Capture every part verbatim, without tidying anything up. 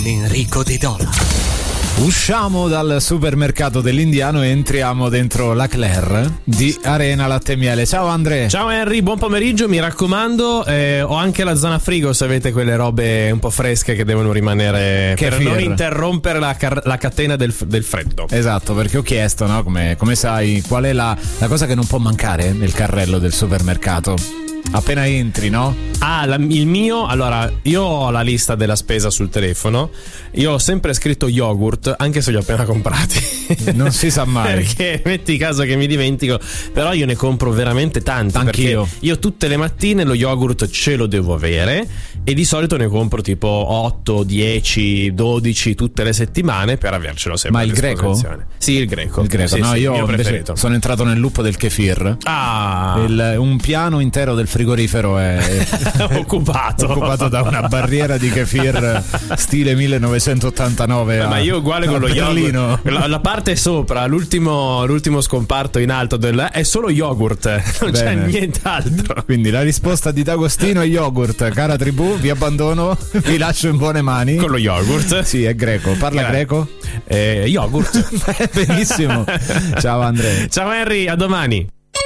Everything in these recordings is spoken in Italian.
Enrico De Dola. Usciamo dal supermercato dell'Indiano e entriamo dentro la Claire di Arena Latte e Miele. Ciao Andre. Ciao Henry, buon pomeriggio, mi raccomando, eh, ho anche la zona frigo se avete quelle robe un po' fresche che devono rimanere Kefir. per non interrompere la, car- la catena del, del freddo. Esatto, perché ho chiesto, no, come, come sai, qual è la, la cosa che non può mancare nel carrello del supermercato? Appena entri, no? Ah, la, il mio, allora, io ho la lista della spesa sul telefono. Io ho sempre scritto yogurt, anche se li ho appena comprati. Non si sa mai. Perché metti caso che mi dimentico. Però io ne compro veramente tanti. Anch'io. Perché io tutte le mattine lo yogurt ce lo devo avere. E di solito ne compro tipo otto, dieci, dodici tutte le settimane per avercelo sempre. Ma a il greco? Sì, il greco. Il greco, sì, no, sì, io mio invece preferito. sono entrato nel loop del kefir. Ah, Il, un piano intero del frigorifero è occupato. occupato da una barriera di kefir stile millenovecentottantanove. Ma io uguale con lo yogurt. La, la parte sopra, l'ultimo, l'ultimo scomparto in alto del, è solo yogurt, non Bene. c'è nient'altro. Quindi la risposta di D'Agostino è yogurt. Cara tribù, vi abbandono, vi lascio in buone mani. Con lo yogurt. Sì, è greco. Parla Eh. greco? Eh, yogurt. Benissimo. Ciao Andrea. Ciao Henry, a domani.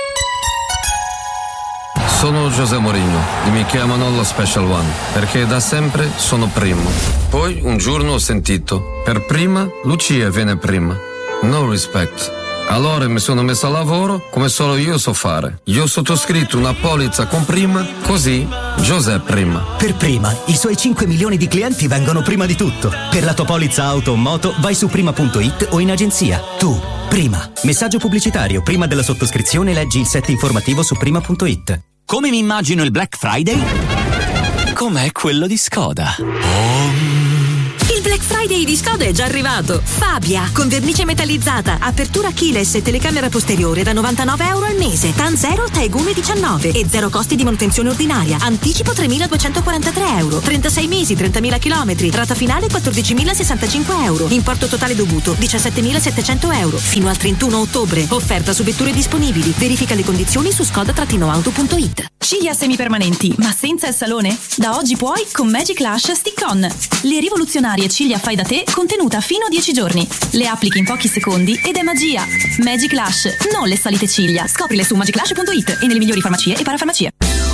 Sono José Mourinho e mi chiamano lo Special One perché da sempre sono primo. Poi un giorno ho sentito: per prima Lucia viene prima. No respect. Allora mi sono messo a lavoro come solo io so fare. Io ho sottoscritto una polizza con prima, così José prima. Per prima, i suoi cinque milioni di clienti vengono prima di tutto. Per la tua polizza auto o moto vai su prima punto it o in agenzia. Tu, prima. Messaggio pubblicitario. Prima della sottoscrizione leggi il set informativo su prima punto it. Come mi immagino il Black Friday? Com'è quello di Skoda. Il Black Friday di Skoda è già arrivato. Fabia, con vernice metallizzata, apertura keyless e telecamera posteriore da novantanove euro al mese. TAN zero, TAEG uno e diciannove e zero costi di manutenzione ordinaria. Anticipo tremiladuecentoquarantatré euro. trentasei mesi, trentamila chilometri. Rata finale quattordicimilasessantacinque euro. Importo totale dovuto diciassettemilasettecento euro. Fino al trentuno ottobre. Offerta su vetture disponibili. Verifica le condizioni su skoda auto punto it. Ciglia semipermanenti, ma senza il salone? Da oggi puoi con Magic Lash Stick-On. Le rivoluzionarie ciglia fai da te contenuta fino a dieci giorni. Le applichi in pochi secondi ed è magia. Magic Lash, non le solite ciglia. Scoprile su magic lash punto it e nelle migliori farmacie e parafarmacie.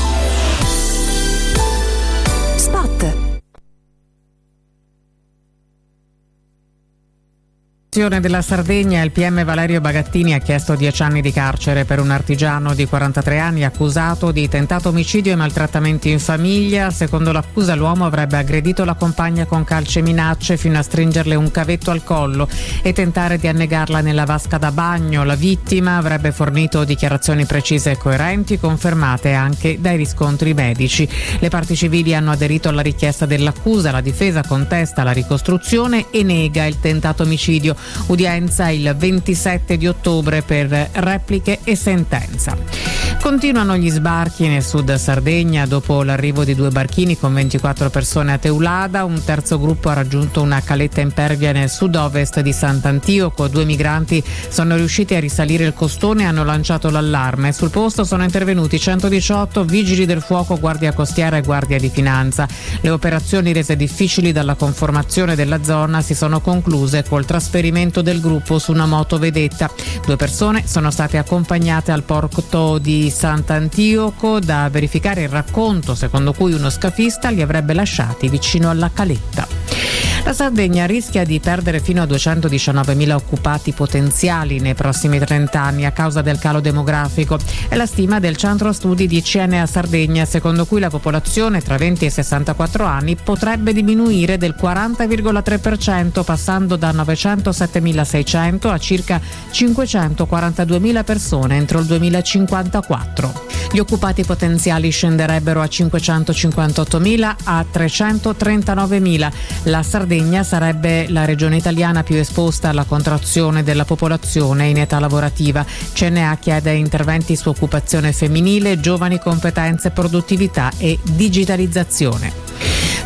Spot. Della Sardegna, il P M Valerio Bagattini ha chiesto dieci anni di carcere per un artigiano di quarantatré anni accusato di tentato omicidio e maltrattamenti in famiglia. Secondo l'accusa l'uomo avrebbe aggredito la compagna con calci e minacce fino a stringerle un cavetto al collo e tentare di annegarla nella vasca da bagno. La vittima avrebbe fornito dichiarazioni precise e coerenti, confermate anche dai riscontri medici. Le parti civili hanno aderito alla richiesta dell'accusa, la difesa contesta la ricostruzione e nega il tentato omicidio. Udienza il ventisette di ottobre per repliche e sentenza. Continuano gli sbarchi nel sud Sardegna dopo l'arrivo di due barchini con ventiquattro persone a Teulada. Un terzo gruppo ha raggiunto una caletta impervia nel sud-ovest di Sant'Antioco. Due migranti sono riusciti a risalire il costone e hanno lanciato l'allarme. Sul posto sono intervenuti centodiciotto vigili del fuoco, guardia costiera e guardia di finanza. Le operazioni, rese difficili dalla conformazione della zona, si sono concluse col trasferimento del gruppo su una moto vedetta. Due persone sono state accompagnate al porto di Sant'Antioco. Da verificare il racconto secondo cui uno scafista li avrebbe lasciati vicino alla caletta. La Sardegna rischia di perdere fino a duecentodiciannovemila occupati potenziali nei prossimi trenta anni a causa del calo demografico. È la stima del centro studi di C N A Sardegna, secondo cui la popolazione tra venti e sessantaquattro anni potrebbe diminuire del quaranta virgola tre per cento, passando da novecentosettemilaseicento a circa cinquecentoquarantaduemila persone entro il duemilacinquantaquattro. Gli occupati potenziali scenderebbero a cinquecentocinquantottomila a trecentotrentanovanovemila. La Sardegna sarebbe la regione italiana più esposta alla contrazione della popolazione in età lavorativa. C N A chiede interventi su occupazione femminile, giovani competenze, produttività e digitalizzazione.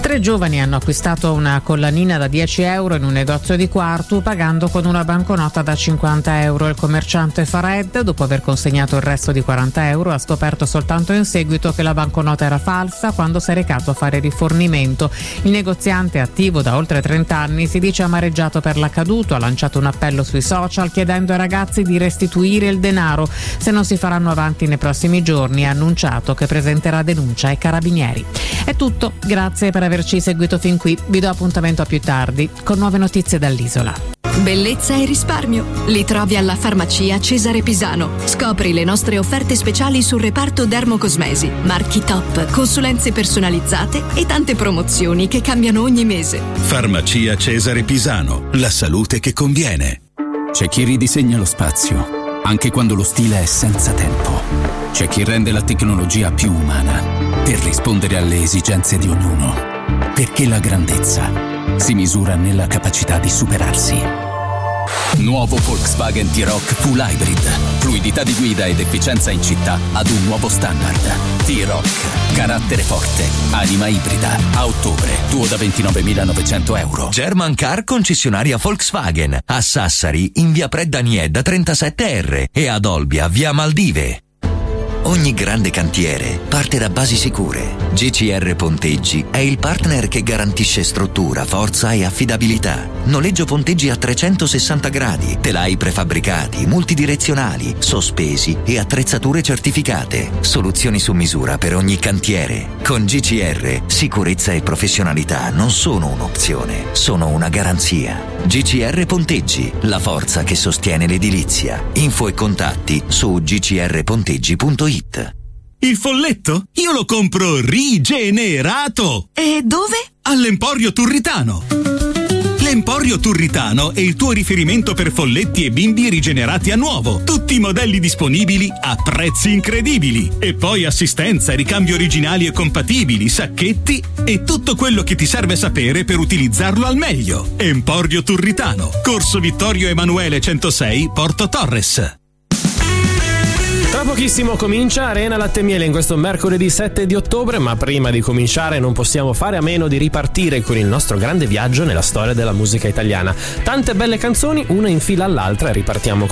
Tre giovani hanno acquistato una collanina da dieci euro in un negozio di Quartu pagando con una banconota da cinquanta euro. Il commerciante Fared, dopo aver consegnato il resto di quaranta euro, ha scoperto soltanto in seguito che la banconota era falsa quando si è recato a fare rifornimento. Il negoziante, attivo da oltre trenta anni, si dice amareggiato per l'accaduto, ha lanciato un appello sui social chiedendo ai ragazzi di restituire il denaro. Se non si faranno avanti nei prossimi giorni, ha annunciato che presenterà denuncia ai carabinieri. È tutto, grazie per averci seguito fin qui. Vi do appuntamento a più tardi con nuove notizie dall'isola. Bellezza e risparmio li trovi alla farmacia Cesare Pisano. Scopri le nostre offerte speciali sul reparto dermocosmesi, marchi top, consulenze personalizzate e tante promozioni che cambiano ogni mese. Farmacia Cesare Pisano, la salute che conviene. C'è chi ridisegna lo spazio, anche quando lo stile è senza tempo. C'è chi rende la tecnologia più umana, per rispondere alle esigenze di ognuno. Perché la grandezza si misura nella capacità di superarsi. Nuovo Volkswagen T-Roc Full Hybrid. Fluidità di guida ed efficienza in città ad un nuovo standard. T-Roc. Carattere forte. Anima ibrida. A ottobre. Tuo da ventinovemilanovecento euro. German Car concessionaria Volkswagen. A Sassari in via Pred Danied trentasette R e ad Olbia via Maldive. Ogni grande cantiere parte da basi sicure. G C R Ponteggi è il partner che garantisce struttura, forza e affidabilità. Noleggio ponteggi a trecentosessanta gradi, telai prefabbricati, multidirezionali, sospesi e attrezzature certificate. Soluzioni su misura per ogni cantiere. Con G C R, sicurezza e professionalità non sono un'opzione, sono una garanzia. G C R Ponteggi, la forza che sostiene l'edilizia. Info e contatti su g c r ponteggi punto i t. Il folletto? Io lo compro rigenerato! E dove? All'Emporio Turritano. L'Emporio Turritano è il tuo riferimento per folletti e bimbi rigenerati a nuovo. Tutti i modelli disponibili a prezzi incredibili. E poi assistenza, ricambi originali e compatibili, sacchetti e tutto quello che ti serve sapere per utilizzarlo al meglio. Emporio Turritano, Corso Vittorio Emanuele centosei, Porto Torres. Tra pochissimo comincia Arena Latte e Miele in questo mercoledì sette di ottobre, ma prima di cominciare non possiamo fare a meno di ripartire con il nostro grande viaggio nella storia della musica italiana. Tante belle canzoni, una in fila all'altra, e ripartiamo con